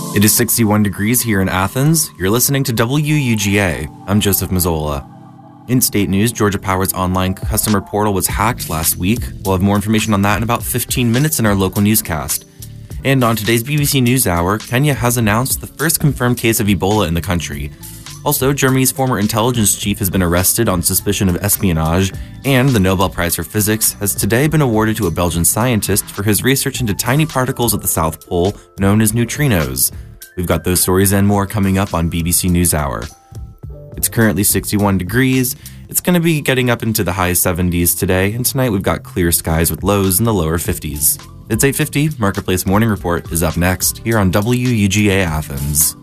It is 61 degrees here in Athens. You're listening to WUGA. I'm Joseph Mazzola. In state news, Georgia Power's online customer portal was hacked last week. We'll have more information on that in about 15 minutes in our local newscast. And on today's BBC NewsHour, Kenya has announced the first confirmed case of Ebola in the country. Also, Germany's former intelligence chief has been arrested on suspicion of espionage, and the Nobel Prize for Physics has today been awarded to a Belgian scientist for his research into tiny particles at the South Pole known as neutrinos. We've got those stories and more coming up on BBC NewsHour. It's currently 61 degrees. It's going to be getting up into the high 70s today, and tonight we've got clear skies with lows in the lower 50s. It's 8:50. Marketplace Morning Report is up next here on WUGA Athens.